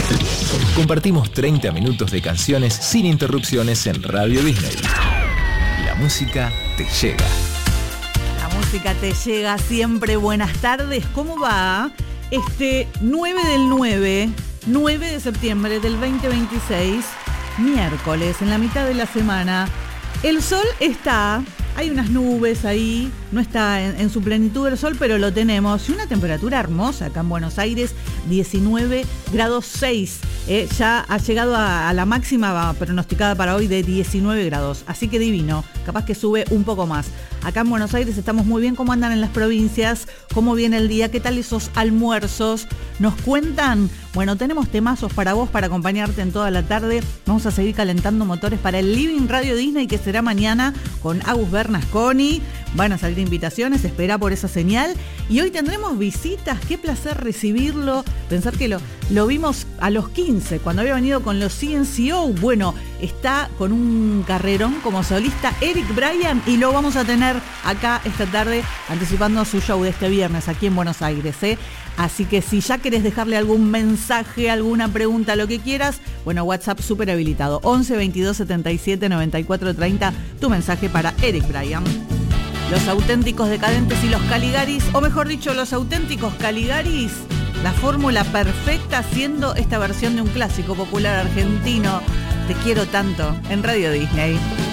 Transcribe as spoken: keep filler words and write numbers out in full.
Compartimos treinta minutos de canciones sin interrupciones en Radio Disney. La música te llega. La música te llega siempre. Buenas tardes, ¿cómo va? Este nueve del nueve, nueve de septiembre del veinte veintiséis, miércoles, en la mitad de la semana. El sol está, hay unas nubes ahí, no está en, en su plenitud el sol, pero lo tenemos. Y una temperatura hermosa acá en Buenos Aires, diecinueve grados seis. Eh, ya ha llegado a, a la máxima pronosticada para hoy de diecinueve grados. Así que divino, capaz que sube un poco más. Acá en Buenos Aires estamos muy bien. ¿Cómo andan en las provincias? ¿Cómo viene el día? ¿Qué tal esos almuerzos? ¿Nos cuentan? Bueno, tenemos temazos para vos, para acompañarte en toda la tarde. Vamos a seguir calentando motores para el Living Radio Disney, que será mañana con Agus Bernasconi. Van a salir invitaciones, espera por esa señal. Y hoy tendremos visitas, qué placer recibirlo. Pensar que lo, lo vimos a los quince, cuando había venido con los C N C O. Bueno, está con un carrerón como solista Eric Bryan y lo vamos a tener acá esta tarde, anticipando su show de este viernes aquí en Buenos Aires, ¿eh? Así que si ya querés dejarle algún mensaje, alguna pregunta, lo que quieras, bueno, WhatsApp súper habilitado, once veintidós setenta y siete noventa y cuatro treinta, tu mensaje para Eric Bryan. Los auténticos decadentes y los Caligaris, o mejor dicho, los auténticos Caligaris, la fórmula perfecta haciendo esta versión de un clásico popular argentino, Te quiero tanto, en Radio Disney.